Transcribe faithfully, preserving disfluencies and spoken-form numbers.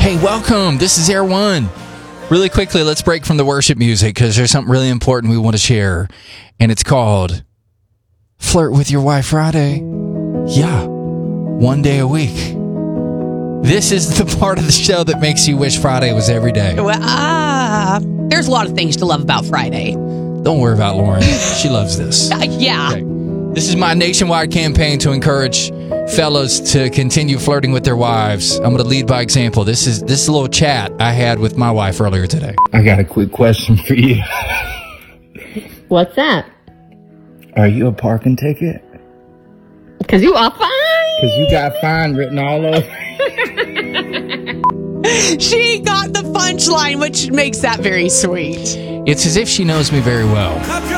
Hey, welcome. This is Air One. Really quickly, let's break from the worship music because there's something really important we want to share. And it's called Flirt with Your Wife Friday. Yeah, one day a week. This is the part of the show that makes you wish Friday was every day. Well, uh, there's a lot of things to love about Friday. Don't worry about Lauren. She loves this. Uh, yeah. Okay. This is my nationwide campaign to encourage fellas to continue flirting with their wives. I'm going to lead by example. This is this is a little chat I had with my wife earlier today. I got a quick question for you. What's that? Are you a parking ticket? Because you are fine. Because you got fine written all over. She got the punchline, which makes that very sweet. It's as if she knows me very well.